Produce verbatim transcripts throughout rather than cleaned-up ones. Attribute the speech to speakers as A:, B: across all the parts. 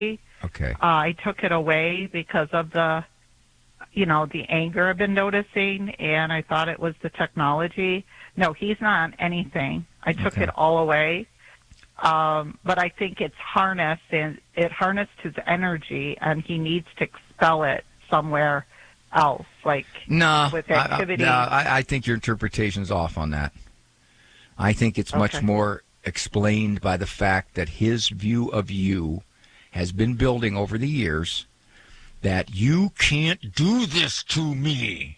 A: Okay.
B: Uh, I took it away because of the, you know, the anger I've been noticing, and I thought it was the technology. No, he's not on anything. I took
A: Okay.
B: it all away. Um, but I think it's harnessed, and it harnessed his energy, and he needs to expel it somewhere else, like
A: no,
B: with
A: I,
B: activity.
A: I, no, I, I think your interpretation's off on that. I think it's much
B: Okay.
A: more explained by the fact that his view of you has been building over the years, that you can't do this to me.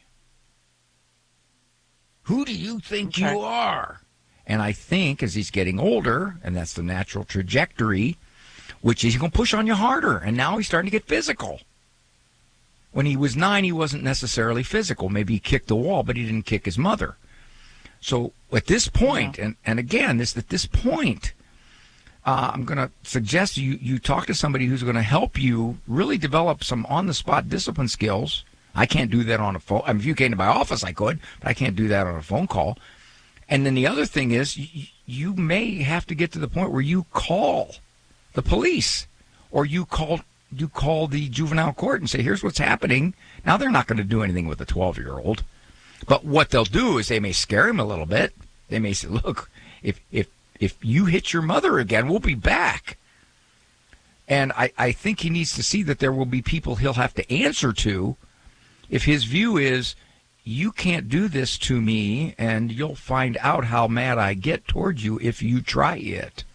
A: Who do you think
B: Okay.
A: you are? And I think as he's getting older, and that's the natural trajectory, which is he's going to push on you harder. And now he's starting to get physical. When he was nine, he wasn't necessarily physical. Maybe he kicked the wall, but he didn't kick his mother. So at this point,
B: Yeah.
A: and, and again, this at this point, uh, I'm going to suggest you, you talk to somebody who's going to help you really develop some on-the-spot discipline skills. I can't do that on a phone. I mean, if you came to my office, I could, but I can't do that on a phone call. And then the other thing is, you, you may have to get to the point where you call the police, or you call you call the juvenile court and say, here's what's happening. Now, they're not going to do anything with a twelve-year-old. But what they'll do is they may scare him a little bit. They may say, look, if if if you hit your mother again, we'll be back. And I, I think he needs to see that there will be people he'll have to answer to if his view is, you can't do this to me, and you'll find out how mad I get towards you if you try it.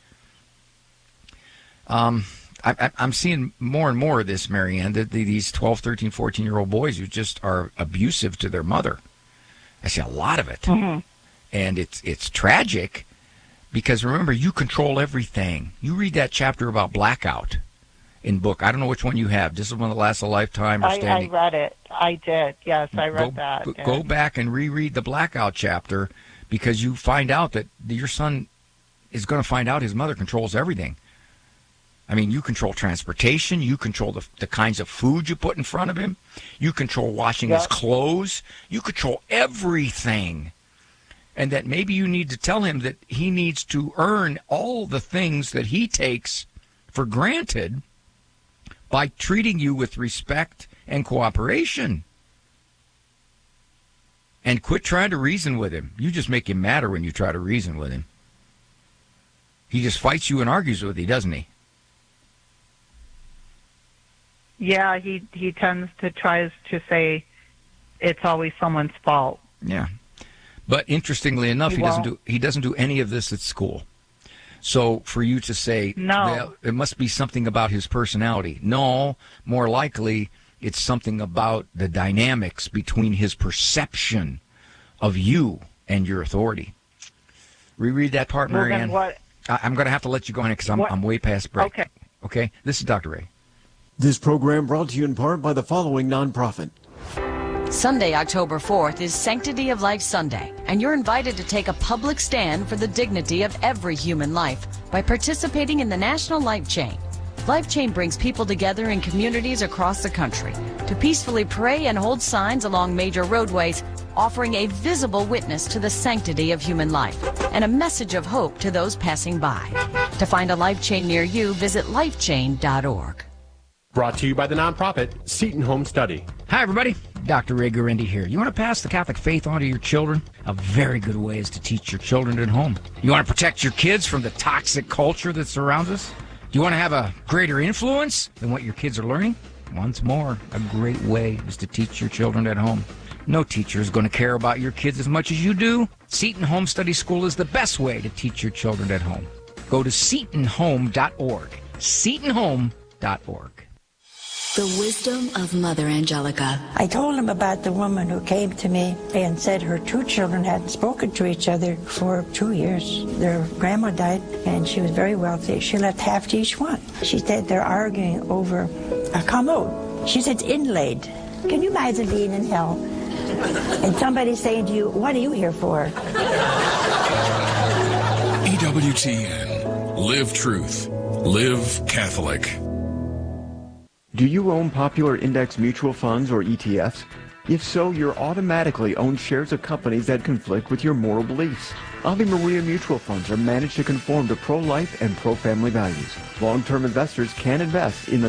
A: Um, I, I, I'm seeing more and more of this, Marianne, that these twelve, thirteen, fourteen-year-old boys who just are abusive to their mother. I see a lot of it.
B: Mm-hmm.
A: And it's it's tragic because, remember, you control everything. You read that chapter about blackout in book. I don't know which one you have. Discipline that lasts a lifetime or
B: I,
A: standing.
B: I read it. I did. Yes, I read
A: go,
B: that.
A: Go, go back and reread the blackout chapter, because you find out that your son is going to find out his mother controls everything. I mean, you control transportation. You control the, the kinds of food you put in front of him. You control washing
B: Yep.
A: his clothes. You control everything. And that maybe you need to tell him that he needs to earn all the things that he takes for granted by treating you with respect and cooperation. And quit trying to reason with him. You just make him madder when you try to reason with him. He just fights you and argues with you, doesn't he?
B: Yeah, he he tends to tries to say it's always someone's fault.
A: Yeah. But interestingly enough, he,
B: He
A: doesn't
B: won't.
A: do he doesn't do any of this at school. So for you to say,
B: No.
A: well, it must be something about his personality. No, more likely it's something about the dynamics between his perception of you and your authority. Reread that part,
B: Well,
A: Marianne.
B: then what?
A: I, I'm going to have to let you go on it because I'm,
B: What?
A: I'm way past break.
B: Okay.
A: Okay? This is Doctor Ray.
C: This program brought to you in part by the following nonprofit.
D: Sunday, October fourth is Sanctity of Life Sunday, and you're invited to take a public stand for the dignity of every human life by participating in the National Life Chain. Life Chain brings people together in communities across the country to peacefully pray and hold signs along major roadways, offering a visible witness to the sanctity of human life and a message of hope to those passing by. To find a Life Chain near you, visit life chain dot org.
E: Brought to you by the nonprofit Seton Home Study.
A: Hi, everybody. Doctor Ray Guarendi here. You want to pass the Catholic faith on to your children? A very good way is to teach your children at home. You want to protect your kids from the toxic culture that surrounds us? Do you want to have a greater influence than what your kids are learning? Once more, a great way is to teach your children at home. No teacher is going to care about your kids as much as you do. Seton Home Study School is the best way to teach your children at home. Go to seton home dot org. seton home dot org.
F: The wisdom of Mother Angelica.
G: I told him about the woman who came to me and said her two children hadn't spoken to each other for two years. Their grandma died, and she was very wealthy. She left half to each one. She said they're arguing over a commode. She said it's inlaid. Can you imagine being in hell and somebody saying to you, what are you here for?
H: E W T N. Live truth. Live Catholic.
I: Do you own popular index mutual funds or E T Fs?
C: If so, you're automatically own shares of companies that conflict with your moral beliefs. Ave Maria mutual funds are managed to conform to pro-life and pro-family values. Long-term investors can invest in the